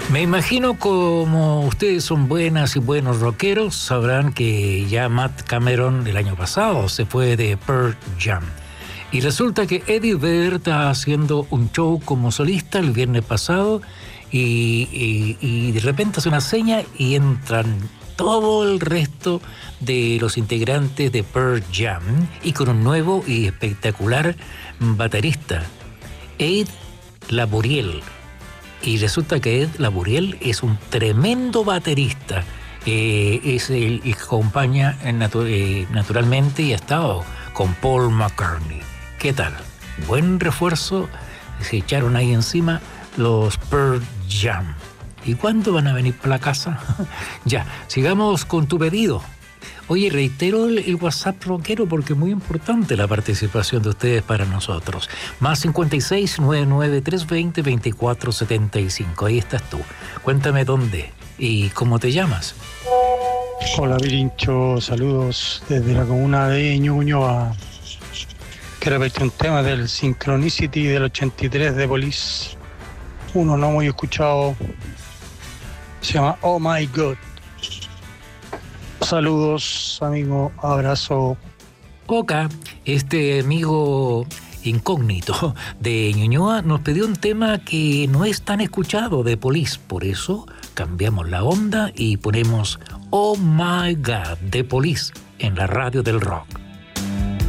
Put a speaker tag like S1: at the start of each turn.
S1: Me imagino como ustedes son buenas y buenos rockeros, sabrán que ya Matt Cameron el año pasado se fue de Pearl Jam. Y resulta que Eddie Vedder está haciendo un show como solista el viernes pasado y de repente hace una seña y entran todo el resto de los integrantes de Pearl Jam y con un nuevo y espectacular baterista, Ed Laboriel. Y resulta que Ed Laboriel es un tremendo baterista. Es el que acompaña naturalmente y ha estado con Paul McCartney. ¿Qué tal? Buen refuerzo. Se echaron ahí encima los Pearl Jam. ¿Y cuándo van a venir para la casa? Ya, sigamos con tu pedido. Oye, reitero el WhatsApp rockero porque es muy importante la participación de ustedes para nosotros. Más 56 99 320 2475. Ahí estás tú. Cuéntame dónde y cómo te llamas.
S2: Hola, Virincho. Saludos desde la comuna de Ñuñoa. Quiero pedirte un tema del Synchronicity del 83 de Police. Uno no muy escuchado. Se llama Oh My God. Saludos, amigo, abrazo.
S1: Oka, este amigo incógnito de Ñuñoa nos pidió un tema que no es tan escuchado de Police, por eso cambiamos la onda y ponemos Oh My God de Police en la radio del rock.